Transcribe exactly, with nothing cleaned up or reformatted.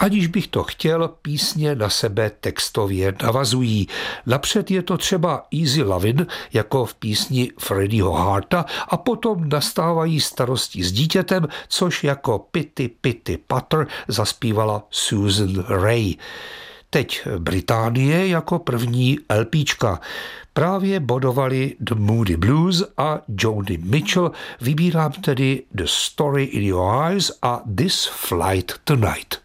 Aniž bych to chtěl, písně na sebe textově navazují. Napřed je to třeba Easy Lovin', jako v písni Freddieho Harta, a potom nastávají starosti s dítětem, což jako Pity Pity Patter zaspívala Susan Ray. Teď Británie jako první LPčka. Právě bodovali The Moody Blues a Joni Mitchell, vybírám tedy The Story in Your Eyes a This Flight Tonight.